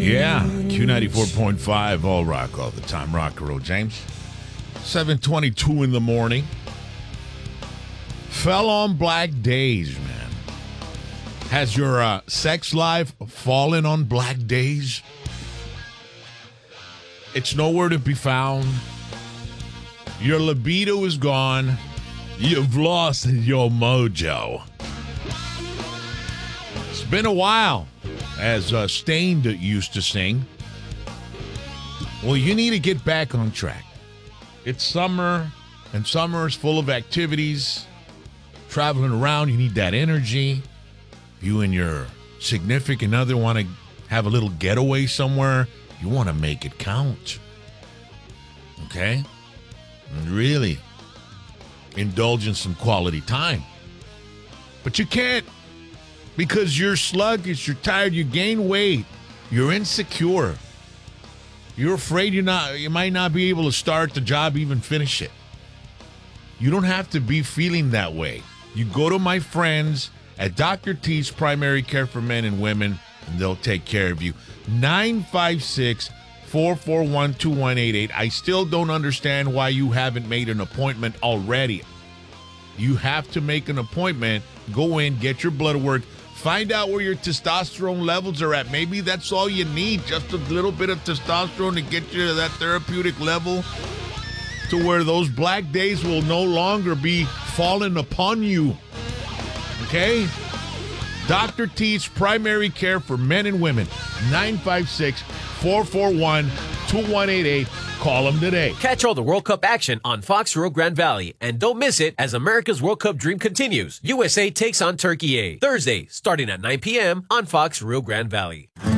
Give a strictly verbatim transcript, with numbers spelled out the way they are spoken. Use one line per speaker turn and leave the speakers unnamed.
Yeah, Q ninety-four point five, all rock all the time. Rock and roll, James. seven twenty-two in the morning. Fell on black days, man. Has your uh, sex life fallen on black days? It's nowhere to be found. Your libido is gone. You've lost your mojo. It's been a while, as uh, Stained used to sing. Well, you need to get back on track. It's summer, and summer is full of activities. Traveling around, you need that energy. You and your significant other want to have a little getaway somewhere. You want to make it count. Okay? And really indulge in some quality time. But you can't, because you're sluggish, you're tired, you gain weight, you're insecure. You're afraid you're not, you might not be able to start the job, even finish it. You don't have to be feeling that way. You go to my friends at Doctor T's Primary Care for Men and Women, and they'll take care of you. nine five six, four four one, two one eight eight. I still don't understand why you haven't made an appointment already. You have to make an appointment. Go in, get your blood work. Find out where your testosterone levels are at. Maybe that's all you need, just a little bit of testosterone to get you to that therapeutic level to where those black days will no longer be falling upon you. Okay? Doctor T's Primary Care for Men and Women. nine five six, four four one, two one eight eight. Call them today.
Catch all the World Cup action on Fox Rio Grande Valley. And don't miss it as America's World Cup dream continues. U S A takes on Turkey A. Thursday, starting at nine p.m. on Fox Rio Grande Valley.